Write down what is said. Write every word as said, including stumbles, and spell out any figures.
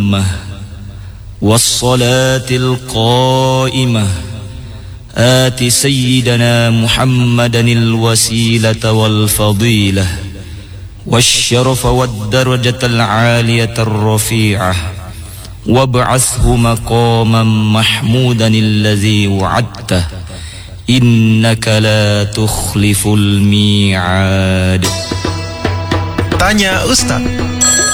التامة والصلاة القائمة آت سيدنا محمدا الوسيلة والفضيلة والشرف والدرجة العالية الرفيعة وابعثه مقاما محمودا الذي وعدته إنك لا تخلف الميعاد. Tanya Ustaz.